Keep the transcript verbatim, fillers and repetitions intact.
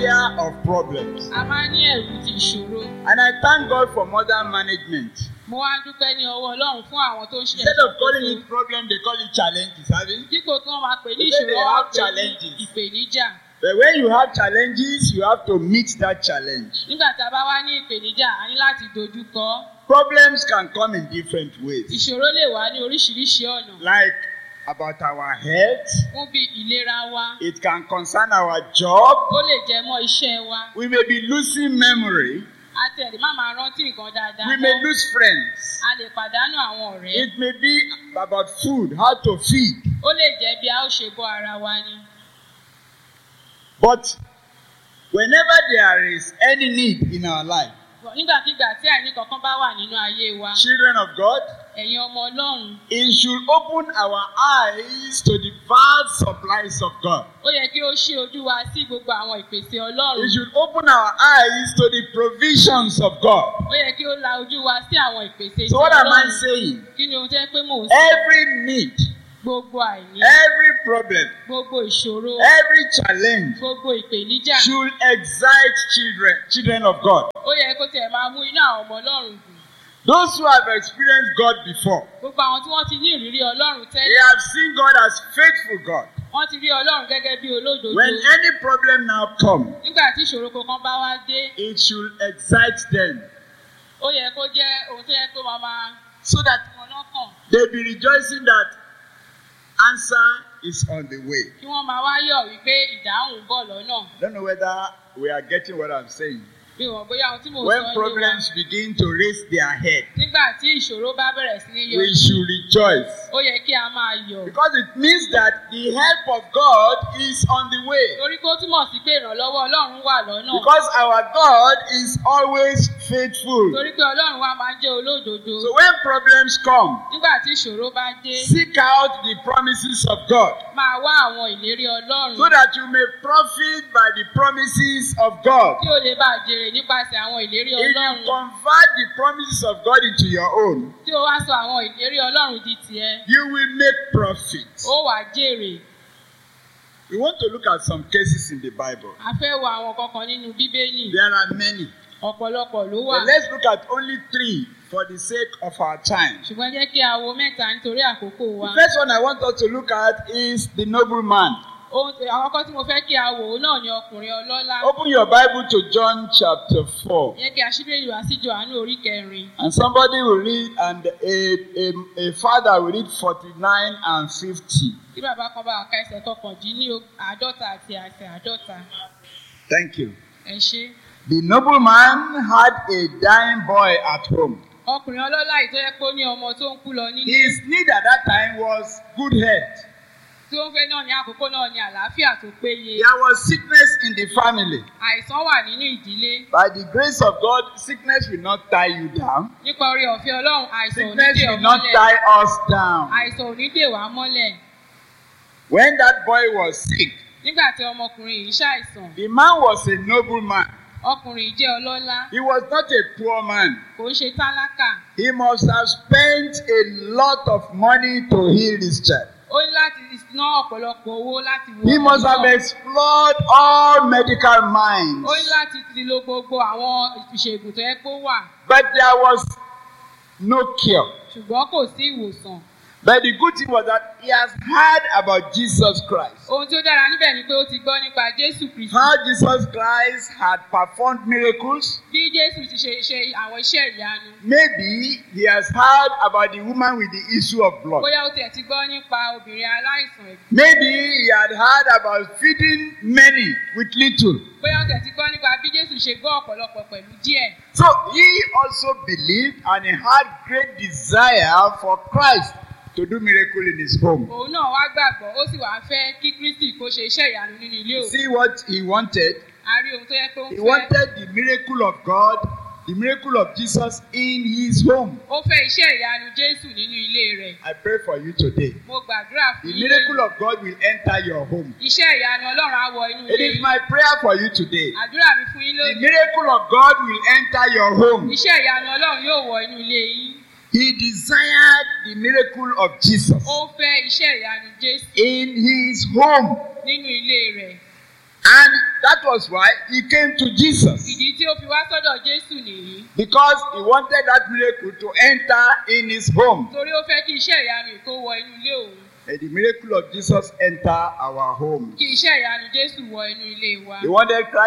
fear of problems. A máa ní ẹ̀rù ti ìṣòro. And I thank God for modern management. Mo wá dúpẹ́ ní ọwọ́ Ọlọ́run fún àwọn tó ń ṣe Instead of calling it problem, they call it challenges, have you? dípò kí wọ́n máa pè ní They say they ìṣòro wọ́n have pè ní challenges. ìpèníjà. But when you have challenges, you have to meet that challenge. Nígbà tá a bá wá ní ìpèníjà, a ní láti dojú kọ. Problems can come in different ways. Ìṣòro lè wá ní oríṣiríṣi ọ̀nà. Like about our health, Fún bí ìlera wa, it can concern our job. ó lè jẹ mọ́ iṣẹ́ wa. We may be losing memory. A tẹ̀lé má máa rántí nǹkan dáadáa. We may lose friends. A lè pàdánù àwọn ọ̀rẹ́. It may be about food, how to feed. Ó lè jẹ́ bí a ó ṣe bọ́ ara wa ni. But whenever there is any need in our life, Nígbàkigbà tí àìní kankan bá wà nínú ayé wa, children of God, ẹ̀yin ọmọ Ọlọ́run, it should open our eyes to the vast supplies of God. ó yẹ kí ó ṣí ojú wa sí gbogbo àwọn ìpèsè Ọlọ́run. It should open our eyes to the provisions of God. Ó yẹ kí ó la ojú wa sí àwọn ìpèsè ti So what am I Ọlọ́run. saying? Kí ni ohun tó yẹ pé mò ń sọ? Every need, Gbogbo àìní, every problem, gbogbo ìṣòro, every challenge gbogbo ìpèníjà. should excite children, children of God. Ó yẹ kó tiẹ̀ máa mú inú àwọn ọmọ Ọlọ́run dùn. Those who have experienced God before, Gbogbo àwọn tí wọ́n ti ní ìrírí Ọlọ́run they tẹ́lẹ̀, have seen God as faithful God. wọ́n ti rí Ọlọ́run gẹ́gẹ́ bí olódodo. When any problem now comes, Nígbà tí ìṣòro kankan bá wá dé, it should excite them ó yẹ kó jẹ́ ohun tó yẹ kó máa máa so that wọn lọ́kàn. they be rejoicing that answer is on the way. Kí wọ́n máa wá yọ̀ wípé ìdáhùn ń bọ̀ lọ́nà. I don't know whether we are getting what I'm saying. Bí wọ́n bóyá ohun tí mò ń sọ When ní wa. problems begin to raise their head, Nígbà tí ìṣòro bá bẹ̀rẹ̀ sí ní yọ, we should rejoice. ó yẹ kí a máa yọ̀. Because it means that the help of God is on the way. Torí pé ó túmọ̀ sí pé ìrànlọ́wọ́ Ọlọ́run wà lọ́nà. Because our God is always faithful. Torí pé Ọlọ́run wa máa ń jẹ́ olódodo. So when problems come, Nígbà tí ìṣòro bá dé, seek out the promises of God máa wá àwọn ìlérí Ọlọ́run. so that you may profit by the promises of God. Kí o lè bá jèrè nípasẹ̀ àwọn ìlérí If you Ọlọ́run. convert the promises of God into your own, Tí o wá sọ àwọn ìlérí Ọlọ́run di tiẹ̀, you will make profit. ó wá jèrè. We want to look at some cases in the Bible. A fẹ́ wo àwọn kankan nínú Bíbélì. There are many. Ọ̀pọ̀lọpọ̀ ló wà. But let's look at only three for the sake of our time. Ṣùgbọ́n jẹ́ kí a wo mẹ́ta nítorí àkókò wa. The first one I want us to look at is the nobleman. Ohun tí- àkọ́kọ́ tí mo fẹ́ kí a wò ó náà ni ọkùnrin ọlọ́lá. Open your Bible to John chapter four. Yẹ kí a ṣí Bíbélì wá sí Jòhánù orí kẹrin. And somebody will read, and a, a, a father will read forty-nine and fifty. Tí bàbá kan bá ka ẹsẹ̀ kọkàndínní àádọ́ta àti ẹsẹ̀ àádọ́ta. Thank you. Ẹ ṣé. The nobleman had a dying boy at home. Ọkùnrin ọlọ́lá yìí tó yẹ pé ó ní ọmọ tó ń kú lọ nílé. His need at that time was good health. Tí ó ń fẹ́ náà ní àkókò náà ní àlàáfíà tó péye. There was sickness in the family. Àìsàn wà nínú ìdílé. By the grace of God, sickness will not tie you down. Nípa orí ọ̀fẹ́ Ọlọ́run, àìsàn ò ní Sickness dè ọ́ will not mọ́lẹ̀. tie us down. Àìsàn ò ní dè wá mọ́lẹ̀. When that boy was sick, Nígbà tí ọmọkùnrin yìí ṣàìsàn, the man was a nobleman. ọkùnrin yìí jẹ́ ọlọ́lá, He was not a poor man. kò ń ṣe tálákà. He must have spent a lot of money to heal this child. Ó ní láti ná ọ̀pọ̀lọpọ̀ owó láti wo He must have ọmọ náà. explored all medical minds. Ó ní láti ti lo gbogbo àwọn ìṣègùn tó yẹ kó wà. But there was no cure. Ṣùgbọ́n kò sí ìwòsàn. But the good thing was that he has heard about Jesus Christ. Ohun tí ó dára níbẹ̀ ni pé ó ti gbọ́ nípa Jésù Kristi. How Jesus Christ had performed miracles. Bí Jésù ti ṣe ṣe àwọn iṣẹ́ ìyanu. Maybe he has heard about the woman with the issue of blood. Bóyá ó tiẹ̀ ti gbọ́ nípa obìnrin aláìsàn ẹ̀gbẹ́. Maybe he had heard about feeding many with little. Bóyá ó tiẹ̀ ti gbọ́ nípa bí Jésù ṣe gbọ́ ọ̀pọ̀lọpọ̀ pẹ̀lú díẹ̀. So he also believed and he had great desire for Christ to do miracle in his home. Òun náà wá gbàgbọ́, ó sì wá fẹ́ kí Kristi kó ṣe iṣẹ́ ìyanu nínú ilé òun. See what he wanted? A rí ohun tó yẹ kó ń He fẹ́. wanted the miracle of God, the miracle of Jesus in his home. Ó fẹ́ iṣẹ́ ìyanu Jésù nínú ilé rẹ̀. I pray for you today. Mo gbàdúrà The fún yín. miracle of God will enter your home. Iṣẹ́ ìyanu Ọlọ́run á wọ inú It ilé is yín. my prayer for you today. Àdúrà mi fún yín The lónìí. miracle of God will enter your home. Iṣẹ́ ìyanu Ọlọ́run yóò wọ inú ilé yín. He desired the miracle of Jesus Ó fẹ́ iṣẹ́ ìyanu Jésù in his home. nínú ilé rẹ̀. And that was why he came to Jesus. ìdí tí ó fi wá sọ́dọ̀ Jésù nìyí. Because he wanted that miracle to enter in his home. Torí ó fẹ́ kí iṣẹ́ ìyanu kó wọ inú ilé òun. And the miracle of Jesus enter our home. Kí iṣẹ́ ìyanu Jésù wọ inú ilé wa. He wanted Christ